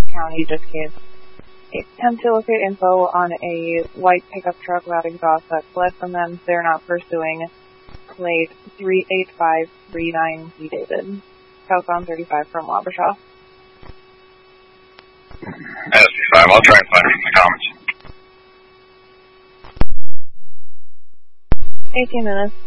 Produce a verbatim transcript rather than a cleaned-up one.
County, just case. Attempt to locate info on a white pickup truck without exhaust that fled from them. They're not pursuing. Plate three eight five three nine B David. Southbound thirty-five from Wabasha. S B five, I'll try and find her from the comments. eighteen minutes.